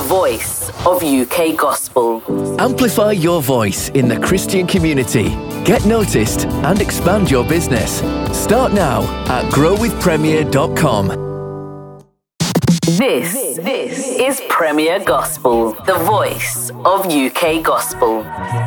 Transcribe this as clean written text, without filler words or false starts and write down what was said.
voice of UK gospel. Amplify your voice in the Christian community. Get noticed and expand your business. Start now at growwithpremier.com. This is Premier Gospel, the voice of UK gospel.